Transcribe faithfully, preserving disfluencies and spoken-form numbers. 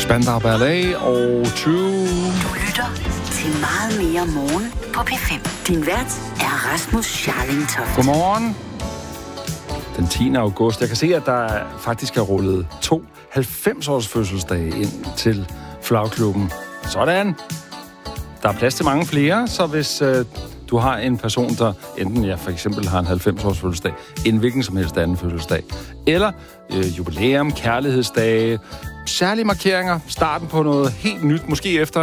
Spandau Ballet og True. Du lytter til Meget Mere Morgen på P fem. Din vært er Rasmus Scharling-Toft. Godmorgen. Den tiende august. Jeg kan se, at der faktisk er rullet to halvfems-års fødselsdage ind til Flagklubben. Sådan. Der er plads til mange flere, så hvis øh, du har en person, der enten ja, for eksempel har en halvfems-års fødselsdag, en hvilken som helst anden fødselsdag, eller øh, jubilæum, kærlighedsdage, særlige markeringer, starten på noget helt nyt, måske efter